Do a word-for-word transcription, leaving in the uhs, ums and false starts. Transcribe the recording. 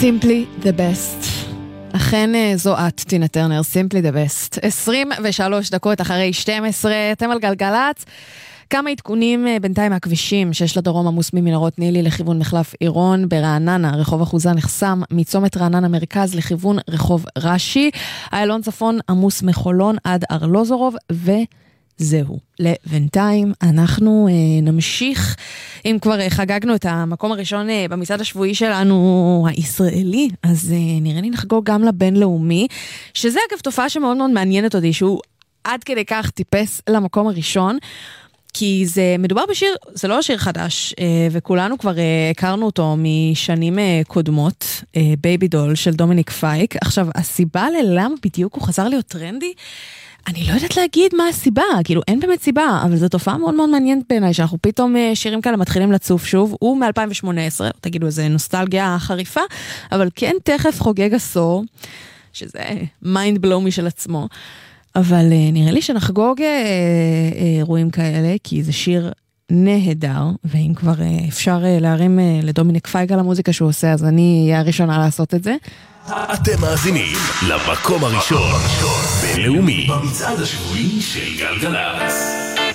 Simply the best. אכן זו את, טינה טרנר, Simply the best. עשרים ושלוש דקות אחרי שתים עשרה, אתם על גלגלת. כמה עדכונים בינתיים מהכבישים שיש לדרום עמוס ממנהרות נילי לכיוון מחלף עירון ברעננה, רחוב אחוזה נחסם מצומת רעננה מרכז לכיוון רחוב רש"י, איילון צפון עמוס מחולון עד ארלוזורוב ו... זהו. לבינתיים אנחנו אה, נמשיך, אם כבר אה, חגגנו את המקום הראשון אה, במצעד השבועי שלנו הישראלי, אז אה, נראה לי נחגוג גם לבינלאומי, שזה אגב תופעה שמאוד מאוד מעניינת אותי, שהוא עד כדי כך טיפס למקום הראשון, כי זה מדובר בשיר, זה לא שיר חדש, אה, וכולנו כבר אה, הכרנו אותו משנים אה, קודמות, אה, בייבי דול של דומיניק פייק. עכשיו, הסיבה ללמה בדיוק הוא חזר להיות טרנדי, אני לא יודעת להגיד מה הסיבה, כאילו אין באמת סיבה, אבל זו תופעה מאוד מאוד מעניינת בעיניי, שאנחנו פתאום שירים כאלה מתחילים לצוף שוב, הוא מ-אלפיים שמונה עשרה, תגידו איזה נוסטלגיה חריפה, אבל כן תכף חוגג עשור, שזה מיינד בלואומי של עצמו, אבל נראה לי שנחגוג אירועים כאלה, כי זה שיר נהדר, ואם כבר אפשר להרים לדומיניק פייק על המוזיקה שהוא עושה, אז אני אהיה הראשונה לעשות את זה. אתם מאזינים למקום הראשון בינלאומי במצעד השבועי של גלגלצ.